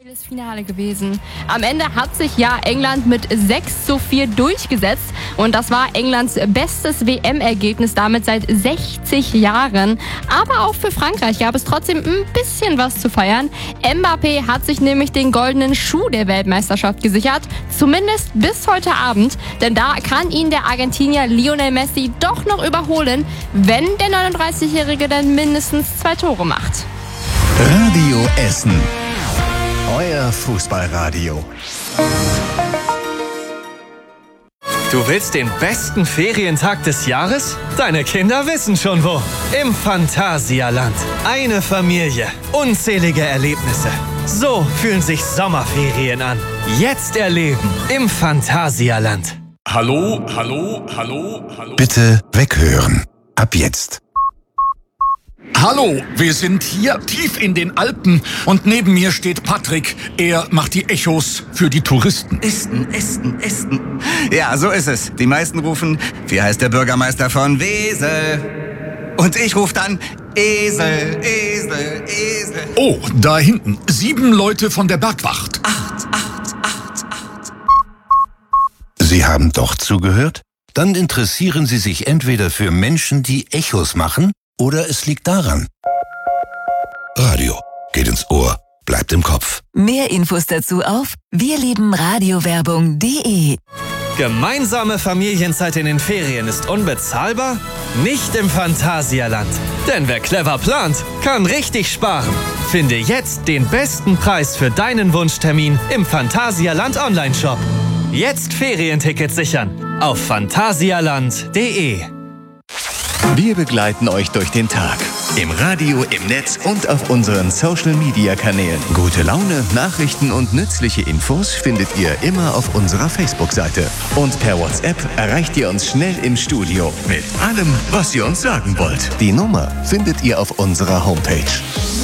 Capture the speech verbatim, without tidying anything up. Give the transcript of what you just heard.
Das Finale gewesen. Am Ende hat sich ja England mit sechs zu vier durchgesetzt und das war Englands bestes W M-Ergebnis damit seit sechzig Jahren. Aber auch für Frankreich gab es trotzdem ein bisschen was zu feiern. Mbappé hat sich nämlich den goldenen Schuh der Weltmeisterschaft gesichert, zumindest bis heute Abend, denn da kann ihn der Argentinier Lionel Messi doch noch überholen, wenn der neununddreißigjährige dann mindestens zwei Tore macht. Radio Essen. Euer Fußballradio. Du willst den besten Ferientag des Jahres? Deine Kinder wissen schon wo. Im Phantasialand. Eine Familie. Unzählige Erlebnisse. So fühlen sich Sommerferien an. Jetzt erleben im Phantasialand. Hallo, hallo, hallo, hallo. Bitte weghören. Ab jetzt. Hallo, wir sind hier tief in den Alpen und neben mir steht Patrick. Er macht die Echos für die Touristen. Esten, Esten, Esten. Ja, so ist es. Die meisten rufen, wie heißt der Bürgermeister von Wesel? Und ich rufe dann Esel, Esel, Esel. Oh, da hinten. Sieben Leute von der Bergwacht. Acht, acht, acht, acht. Sie haben doch zugehört? Dann interessieren Sie sich entweder für Menschen, die Echos machen, oder es liegt daran. Radio geht ins Ohr, bleibt im Kopf. Mehr Infos dazu auf wirliebenradiowerbung punkt de. Gemeinsame Familienzeit in den Ferien ist unbezahlbar? Nicht im Phantasialand. Denn wer clever plant, kann richtig sparen. Finde jetzt den besten Preis für deinen Wunschtermin im Phantasialand Online-Shop. Jetzt Ferientickets sichern auf phantasialand punkt de. Wir begleiten euch durch den Tag. Im Radio, im Netz und auf unseren Social-Media-Kanälen. Gute Laune, Nachrichten und nützliche Infos findet ihr immer auf unserer Facebook-Seite. Und per WhatsApp erreicht ihr uns schnell im Studio mit allem, was ihr uns sagen wollt. Die Nummer findet ihr auf unserer Homepage.